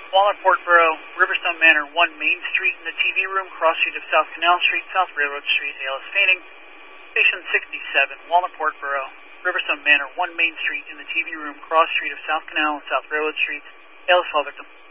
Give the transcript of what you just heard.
Walnut Portboro, Riverstone Manor, 1 Main Street in the TV room, cross street of South Canal Street, South Railroad Street, ALS fainting. Station 67, Walnut Portboro, Riverstone Manor, 1 Main Street in the TV room, cross street of South Canal and South Railroad Streets, ALS fall victim.